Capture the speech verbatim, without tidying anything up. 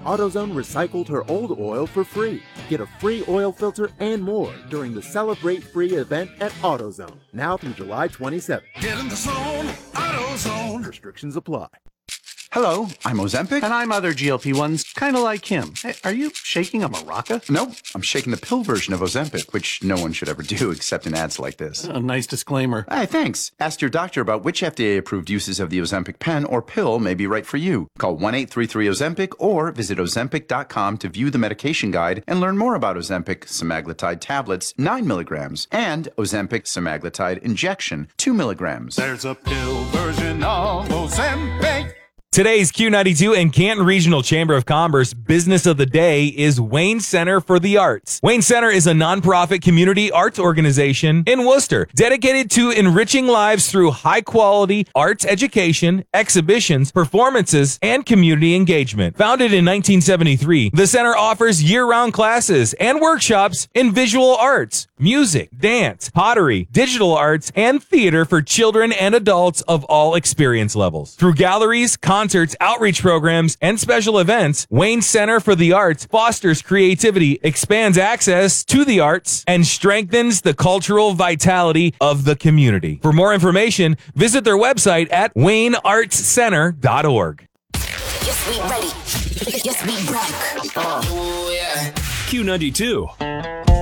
AutoZone recycled her old oil for free. Get a free oil filter and more during the Celebrate Free event at AutoZone, now through July twenty-seventh. Get in the zone, AutoZone. Restrictions apply. Hello, I'm Ozempic. And I'm other G L P ones, kind of like him. Hey, are you shaking a maraca? Nope, I'm shaking the pill version of Ozempic, which no one should ever do except in ads like this. A nice disclaimer. Hey, thanks. Ask your doctor about which F D A-approved uses of the Ozempic pen or pill may be right for you. Call one eight three three Ozempic or visit Ozempic dot com to view the medication guide and learn more about Ozempic semaglutide tablets, nine milligrams, and Ozempic semaglutide injection, two milligrams. There's a pill version of Ozempic. Today's Q ninety-two and Canton Regional Chamber of Commerce Business of the Day is Wayne Center for the Arts. Wayne Center is a nonprofit community arts organization in Worcester dedicated to enriching lives through high-quality arts education, exhibitions, performances, and community engagement. Founded in nineteen seventy-three, the center offers year-round classes and workshops in visual arts, music, dance, pottery, digital arts, and theater for children and adults of all experience levels. Through galleries, concerts, outreach programs, and special events, Wayne Center for the Arts fosters creativity, expands access to the arts, and strengthens the cultural vitality of the community. For more information, visit their website at wayne arts center dot org. Yes, we ready. Yes, we rock. Oh, yeah. Q ninety-two.